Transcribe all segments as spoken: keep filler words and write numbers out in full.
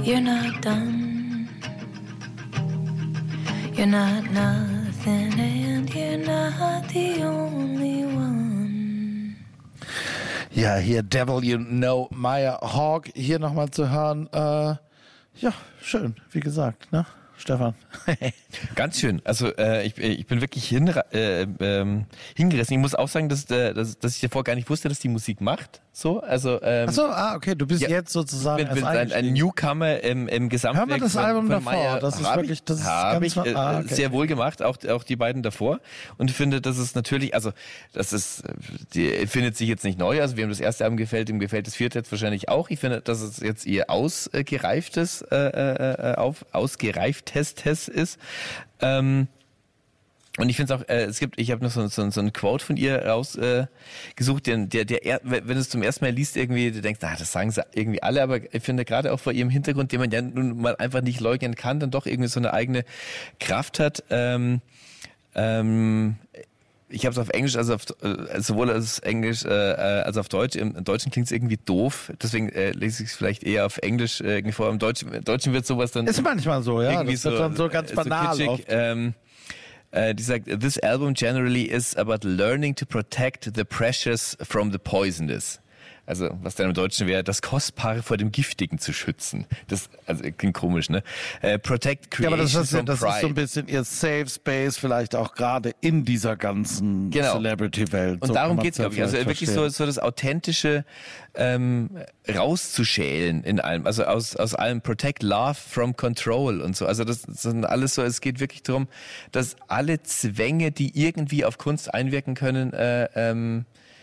You're not done. You're not nothing and you're not the only one. Ja, hier Devil You Know, Maya Hawke hier nochmal zu hören. Äh, ja, schön, wie gesagt, ne? Stefan. Ganz schön. Also äh, ich, ich bin wirklich hin, äh, ähm, hingerissen. Ich muss auch sagen, dass, äh, dass, dass ich davor gar nicht wusste, dass die Musik macht. So, also. Ähm, Ach so, ah, okay, du bist ja, jetzt sozusagen bin, bin ein, ein Newcomer im, im Gesamtwerk. Hör mal das von, Album von davor. Maya. Das ist hab wirklich, das ist hab ganz ich, äh, ah, okay. sehr wohl gemacht. Auch auch die beiden davor. Und ich finde, das ist natürlich, also das ist, die findet sich jetzt nicht neu. Also wem das erste Album gefällt, dem gefällt das vierte jetzt wahrscheinlich auch. Ich finde, dass es jetzt ihr ausgereiftes, äh, äh, auf ausgereiftestes ist. Ähm, Und ich finde es auch, äh, es gibt, ich habe noch so, so, so ein Quote von ihr rausgesucht, äh, der, der, der, wenn du es zum ersten Mal liest, irgendwie, du denkst, ah, das sagen sie irgendwie alle, aber ich finde gerade auch vor ihrem Hintergrund, den man ja nun mal einfach nicht leugnen kann, dann doch irgendwie so eine eigene Kraft hat. Ähm, ähm, ich habe es auf Englisch, also auf, äh, sowohl als Englisch äh, als auf Deutsch. Im Deutschen klingt es irgendwie doof, deswegen äh, lese ich es vielleicht eher auf Englisch äh, irgendwie vor. Im Deutschen, im Deutschen wird sowas dann ist manchmal so, ja. Irgendwie das so, wird dann so ganz banal so kitschig, oft. Ähm, äh, die sagt, this album generally is about learning to protect the precious from the poisonous. Also, was dann im Deutschen wäre, das Kostbare vor dem Giftigen zu schützen. Das, also, klingt komisch, ne? Äh, protect creation ja, aber das, ist, from das pride. ist so ein bisschen ihr Safe Space, vielleicht auch gerade in dieser ganzen genau. Celebrity-Welt. Und so darum geht's, glaube ich. Also wirklich so, so das Authentische ähm, rauszuschälen in allem. Also aus, aus allem Protect Love from Control und so. Also das, das sind alles so, es geht wirklich darum, dass alle Zwänge, die irgendwie auf Kunst einwirken können, äh, ähm,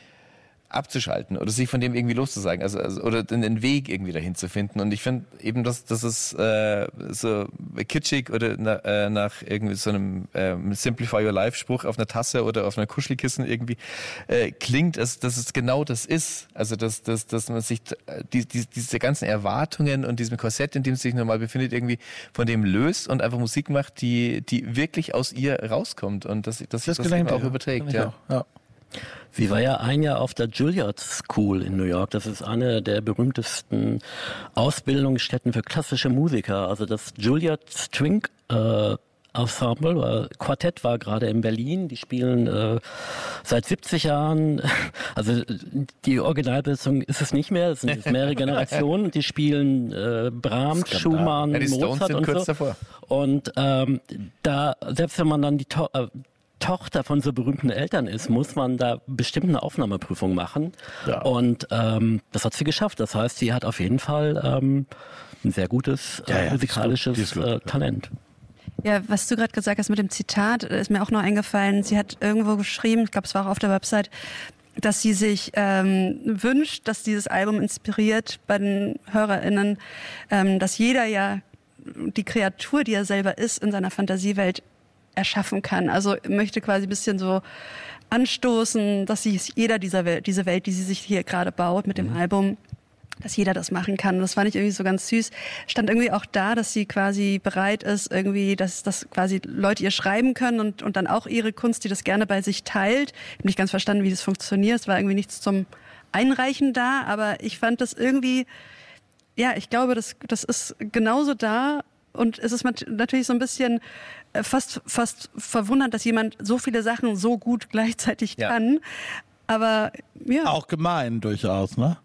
abzuschalten oder sich von dem irgendwie loszusagen, also, also oder den Weg irgendwie dahin zu finden. Und ich finde eben, dass das ist äh, so kitschig oder na, äh, nach irgendwie so einem äh, Simplify Your Life Spruch auf einer Tasse oder auf einer Kuschelkissen irgendwie äh, klingt, dass, dass es genau das ist. Also dass, dass, dass man sich die, die, diese ganzen Erwartungen und diesem Korsett, in dem es sich normal befindet, irgendwie von dem löst und einfach Musik macht, die, die wirklich aus ihr rauskommt und dass, dass sich das, das eben auch ja. überträgt. Ja. Auch. Ja. Sie war ja ein Jahr auf der Juilliard School in New York. Das ist eine der berühmtesten Ausbildungsstätten für klassische Musiker. Also das Juilliard String äh, Ensemble, war, Quartett war gerade in Berlin. Die spielen äh, seit siebzig Jahren. Also die Originalbesetzung ist es nicht mehr. Es sind jetzt mehrere Generationen. Die spielen äh, Brahms, Skandal. Schumann, ja, die Mozart und so. Davor. Und ähm, da, selbst wenn man dann die to- äh, Tochter von so berühmten Eltern ist, muss man da bestimmt eine Aufnahmeprüfung machen. Ja. Und ähm, das hat sie geschafft. Das heißt, sie hat auf jeden Fall ähm, ein sehr gutes ja, ja, äh, musikalisches ist gut, ist gut. Äh, Talent. Ja, was du gerade gesagt hast mit dem Zitat, ist mir auch noch eingefallen. Sie hat irgendwo geschrieben, ich glaube, es war auch auf der Website, dass sie sich ähm, wünscht, dass dieses Album inspiriert bei den HörerInnen, ähm, dass jeder ja die Kreatur, die er selber ist, in seiner Fantasiewelt erschaffen kann. Also möchte quasi ein bisschen so anstoßen, dass sie jeder dieser Welt, diese Welt, die sie sich hier gerade baut mit dem mhm. Album, dass jeder das machen kann. Und das fand ich irgendwie so ganz süß. Stand irgendwie auch da, dass sie quasi bereit ist, irgendwie, dass, dass quasi Leute ihr schreiben können und, und dann auch ihre Kunst, die das gerne bei sich teilt. Ich habe nicht ganz verstanden, wie das funktioniert. Es war irgendwie nichts zum Einreichen da, aber ich fand das irgendwie, ja, ich glaube, das, das ist genauso da. Und es ist natürlich so ein bisschen fast, fast verwundernd, dass jemand so viele Sachen so gut gleichzeitig ja. kann. Aber ja. Auch gemein durchaus, ne?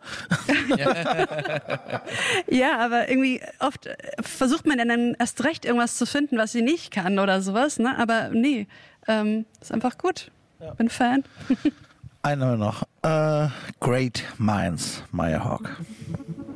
Ja, aber irgendwie oft versucht man dann erst recht irgendwas zu finden, was sie nicht kann oder sowas, ne? Aber nee, ähm, ist einfach gut. Ja. Bin Fan. Eine noch. Uh, Great Minds, Maya Hawke.